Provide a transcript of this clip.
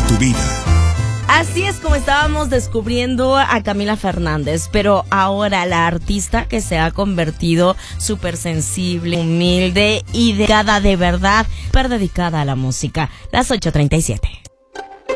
tu vida. Así es como estábamos descubriendo a Camila Fernández, pero ahora la artista que se ha convertido súper sensible, humilde y dedicada de verdad, súper dedicada a la música. Las 8:37.